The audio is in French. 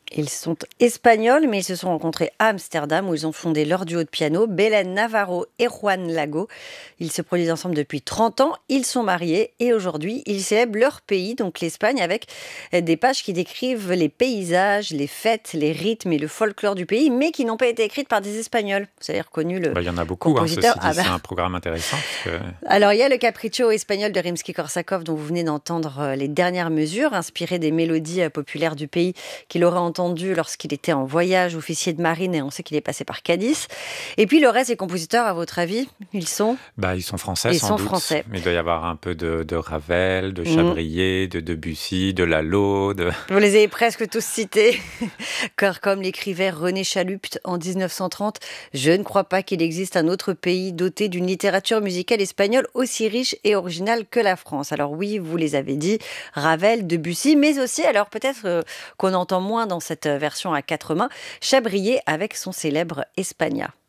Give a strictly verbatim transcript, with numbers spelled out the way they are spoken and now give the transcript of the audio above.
Ils sont espagnols, mais ils se sont rencontrés à Amsterdam où ils ont fondé leur duo de piano, Belén Navarro et Juan Lago. Ils se produisent ensemble depuis trente ans, ils sont mariés et aujourd'hui ils célèbrent leur pays, donc l'Espagne, avec des pages qui décrivent les paysages, les fêtes, les rythmes et le folklore du pays, mais qui n'ont pas été écrites par des Espagnols. Vous avez reconnu le Bah, il y en a beaucoup, hein, compositeur. ceci dit, Ah bah. c'est un programme intéressant. Parce que... Alors, il y a le capriccio espagnol de Rimsky-Korsakov dont vous venez d'entendre euh, les dernières mesures, inspiré des mélodies euh, populaires du pays qu'il aurait entendu lorsqu'il était en voyage, officier de marine, et on sait qu'il est passé par Cadiz. Et puis le reste des compositeurs, à votre avis, ils sont Bah, ils sont français Ils sans sont doute, français. mais il doit y avoir un peu de, de Ravel, de Mmh. Chabrier, de Debussy, de Lalo. De... Vous les avez presque tous cités, car comme l'écrivait René Chalupt en dix-neuf cent trente, je ne crois pas qu'il existe un autre pays doté d'une littérature musicale espagnole aussi riche et originale que la France. Alors oui, vous les avez dit, Ravel, Debussy, mais aussi, alors peut-être euh, qu'on entend moins dans cette version à quatre mains, Chabrier avec son célèbre España.